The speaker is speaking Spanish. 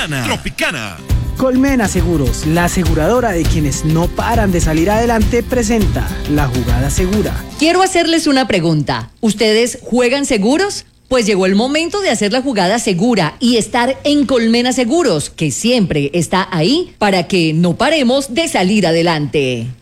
Tropicana. Tropicana. Colmena Seguros, la aseguradora de quienes no paran de salir adelante, presenta La Jugada Segura. Quiero hacerles una pregunta. ¿Ustedes juegan seguros? Pues llegó el momento de hacer la jugada segura y estar en Colmena Seguros, que siempre está ahí para que no paremos de salir adelante.